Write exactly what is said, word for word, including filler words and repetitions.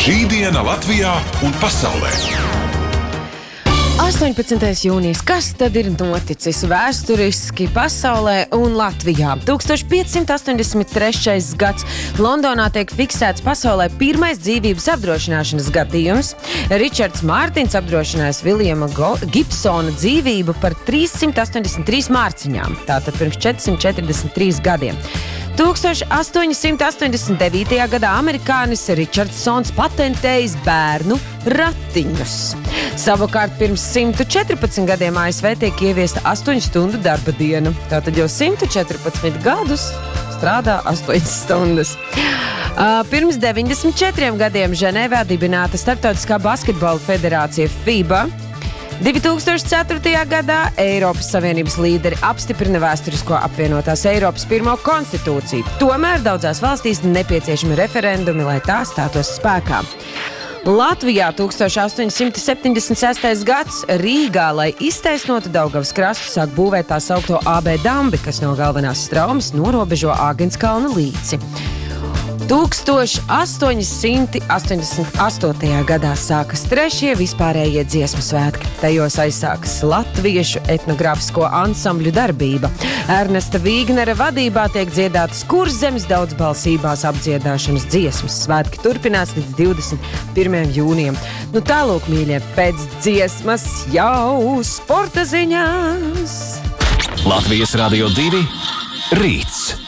Šī diena Latvijā un pasaulē. astoņpadsmitais jūnijas. Kas tad ir noticis vēsturiski pasaulē un Latvijā? tūkstoš piecsimt astoņdesmit trešais gads. Londonā tiek fiksēts pasaulē pirmais dzīvības apdrošināšanas gadījums. Ričards Mārtiņš apdrošinājis Viljama Gibsona dzīvību par trīssimt astoņdesmit trīs mārciņām. Tātad pirms četrsimt četrdesmit trīs gadiem. tūkstoš astoņsimt astoņdesmit devītajā gadā amerikānis Ričardsons patentējis bērnu ratiņus. Savukārt pirms simt četrpadsmit gadiem A S V tiek ieviesta astoņu stundu darba diena. Tātad jau simt četrpadsmit gadus strādā astoņas stundas. Uh, pirms deviņdesmit četriem gadiem Ženēvā dibināta Starptautiskā basketbola federācija FIBA. divi tūkstoši ceturtajā gadā Eiropas Savienības līderi apstiprina vēsturisko apvienotās Eiropas pirmo konstitūciju. Tomēr daudzās valstīs nepieciešami referendumi, lai tā stātos spēkā. Latvijā tūkstoš astoņsimt septiņdesmit sestais gads Rīgā, lai iztaisnotu Daugavas krastu, sāk būvēt tā saukto A B dambi, kas no galvenās straumes norobežo Āgenskalna līci. tūkstoš astoņsimt astoņdesmit astotajā gadā sākas trešie vispārējie dziesmu svētki. Tajos aizsākas latviešu etnogrāfisko ansambļu darbība. Ernesta Vīgnera vadībā tiek dziedātas Kurzemes daudzbalsībās apdziedāšanas dziesmas. Svētki turpinās līdz divdesmit pirmajam jūnijam. Nu tālūk, mīļie, pēc dziesmas jau sporta ziņās. Latvijas Radio divi rīts.